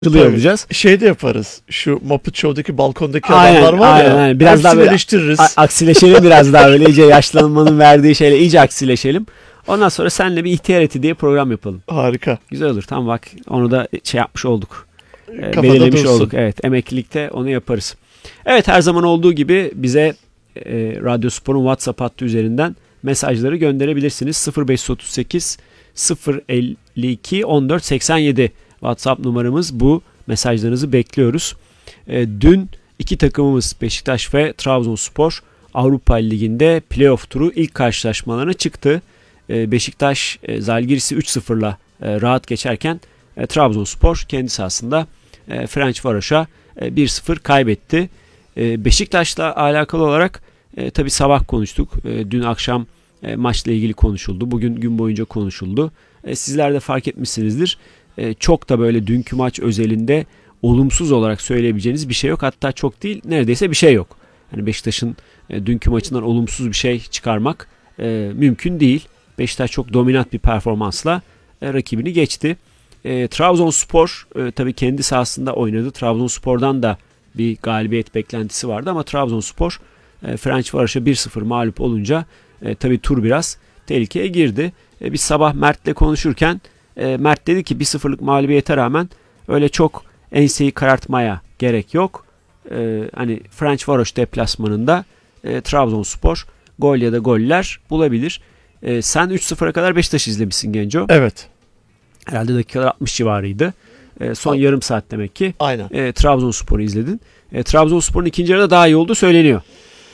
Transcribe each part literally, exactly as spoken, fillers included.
olacağız. Şey de yaparız. Şu Muppet Show'daki balkondaki aynen, adamlar var aynen, ya. Aynen. Biraz daha böyle eleştiririz. Aksileşelim biraz daha böyle iyice yaşlanmanın verdiği şeyle iyice aksileşelim. Ondan sonra seninle bir ihtiyar eti diye program yapalım. Harika. Güzel olur. Tamam bak onu da şey yapmış olduk. Kafada belirlemiş dursun. olduk. Evet, emeklilikte onu yaparız. Evet, her zaman olduğu gibi bize e, Radyospor'un WhatsApp hattı üzerinden mesajları gönderebilirsiniz. sıfır beş otuz sekiz sıfır elli iki on dört seksen yedi WhatsApp numaramız bu. Mesajlarınızı bekliyoruz. E, dün iki takımımız Beşiktaş ve Trabzonspor Avrupa Ligi'nde playoff turu ilk karşılaşmalarına çıktı. E, Beşiktaş e, Zalgiris'i üç sıfırla e, rahat geçerken e, Trabzonspor kendi sahasında e, Ferencvaros'a e, bir sıfır kaybetti. E, Beşiktaş'la alakalı olarak e, tabii sabah konuştuk. E, dün akşam e, maçla ilgili konuşuldu. Bugün gün boyunca konuşuldu. E, sizler de fark etmişsinizdir. E, çok da böyle dünkü maç özelinde olumsuz olarak söyleyebileceğiniz bir şey yok. Hatta çok değil, neredeyse bir şey yok. Yani Beşiktaş'ın e, dünkü maçından olumsuz bir şey çıkarmak e, mümkün değil. Beşiktaş çok dominant bir performansla e, rakibini geçti. E, Trabzonspor e, tabii kendi sahasında oynadı. Trabzonspor'dan da bir galibiyet beklentisi vardı ama Trabzonspor e, Ferencvaros'a bir sıfır mağlup olunca e, tabii tur biraz tehlikeye girdi. E, biz sabah Mert'le konuşurken e, Mert dedi ki bir sıfırlık mağlubiyete rağmen öyle çok enseyi karartmaya gerek yok. E, hani Ferencvaros deplasmanında e, Trabzonspor gol ya da goller bulabilir. E, sen üç sıfıra kadar Beşiktaş izlemişsin Genco. Evet. Herhalde dakikalar altmış civarıydı. E, son Aynen. yarım saat demek ki. Aynen. E, Trabzonspor'u izledin. E, Trabzonspor'un ikinci yarıda daha iyi olduğu söyleniyor.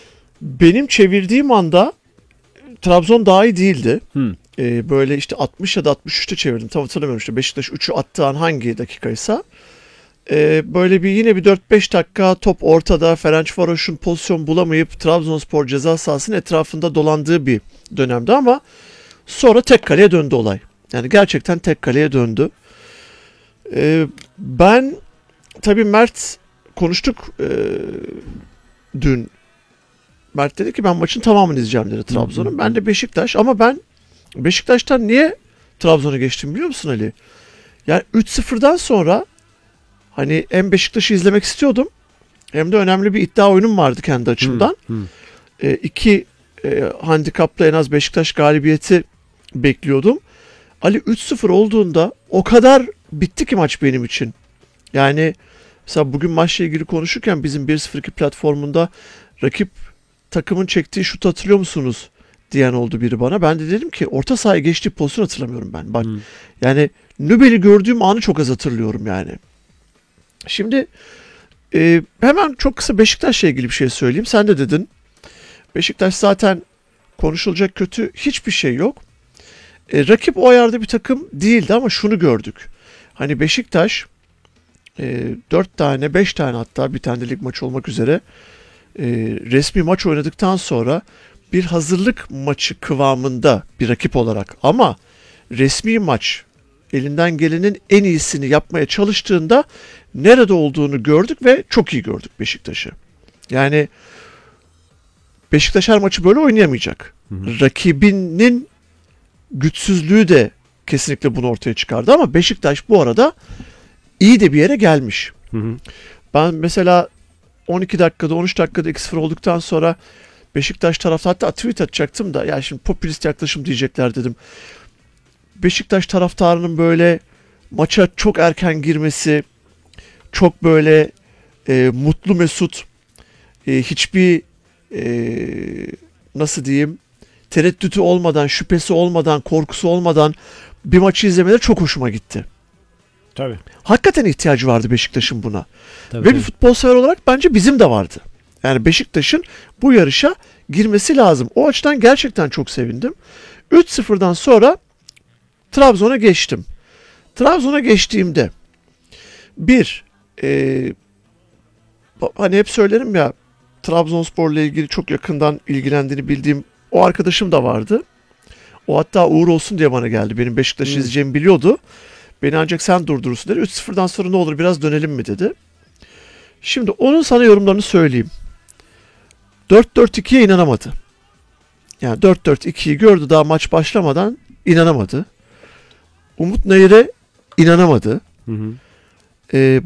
Benim çevirdiğim anda Trabzon daha iyi değildi. Hmm. E, böyle işte altmış ya da altmış üçte çevirdim. Tam hatırlamıyorum işte. Beşiktaş üçü attığı an hangi dakikaysa. E, böyle bir yine bir dört beş dakika top ortada. Ferencvaros'un pozisyon bulamayıp Trabzonspor ceza sahasının etrafında dolandığı bir dönemdi ama sonra tek kaleye döndü olay. Yani gerçekten tek kaleye döndü. Ee, ben tabii Mert konuştuk e, dün. Mert dedi ki ben maçın tamamını izleyeceğim dedi Trabzon'un. Ben de Beşiktaş ama ben Beşiktaş'tan niye Trabzon'a geçtim biliyor musun Ali? Yani üç sıfırdan sonra hani hem Beşiktaş'ı izlemek istiyordum hem de önemli bir iddia oyunum vardı kendi açımdan. Hmm, hmm. E, iki e, handikapla en az Beşiktaş galibiyeti bekliyordum. Ali üç sıfır olduğunda o kadar bitti ki maç benim için. Yani mesela bugün maçla ilgili konuşurken bizim bir sıfır iki platformunda rakip takımın çektiği şut hatırlıyor musunuz diyen oldu biri bana. Ben de dedim ki orta sahaya geçtiği pozisyon hatırlamıyorum ben. Bak hmm. yani Nübel'i gördüğüm anı çok az hatırlıyorum yani. Şimdi e, hemen çok kısa Beşiktaş'la ilgili bir şey söyleyeyim. Sen de dedin. Beşiktaş zaten konuşulacak kötü hiçbir şey yok. E, rakip o ayarda bir takım değildi ama şunu gördük. Hani Beşiktaş e, dört tane beş tane hatta bir tane de lig maçı olmak üzere e, resmi maç oynadıktan sonra bir hazırlık maçı kıvamında bir rakip olarak ama resmi maç elinden gelenin en iyisini yapmaya çalıştığında nerede olduğunu gördük ve çok iyi gördük Beşiktaş'ı. Yani Beşiktaş her maçı böyle oynayamayacak. Hı hı. Rakibinin güçsüzlüğü de kesinlikle bunu ortaya çıkardı ama Beşiktaş bu arada iyi de bir yere gelmiş. Hı hı. Ben mesela on iki dakikada on üç dakikada iki sıfır olduktan sonra Beşiktaş taraftarı hatta tweet atacaktım da ya şimdi popülist yaklaşım diyecekler dedim. Beşiktaş taraftarının böyle maça çok erken girmesi, çok böyle e, mutlu mesut, e, hiçbir e, nasıl diyeyim tereddütü olmadan, şüphesi olmadan, korkusu olmadan bir maçı izlemeleri çok hoşuma gitti. Tabii. Hakikaten ihtiyacı vardı Beşiktaş'ın buna. Tabii, Ve tabii. bir futbol sever olarak bence bizim de vardı. Yani Beşiktaş'ın bu yarışa girmesi lazım. O açıdan gerçekten çok sevindim. üç sıfırdan sonra Trabzon'a geçtim. Trabzon'a geçtiğimde bir e, hani hep söylerim ya Trabzonspor'la ilgili çok yakından ilgilendiğini bildiğim o arkadaşım da vardı. O hatta uğur olsun diye bana geldi. Benim Beşiktaş'ı hmm. izleyeceğimi biliyordu. Beni ancak sen durdurursun dedi. üç sıfırdan sonra ne olur biraz dönelim mi dedi. Şimdi onun sana yorumlarını söyleyeyim. dört dört ikiye inanamadı. Yani dört dört ikiyi gördü daha maç başlamadan inanamadı. Umut Nayır'e inanamadı. Hı hı. e,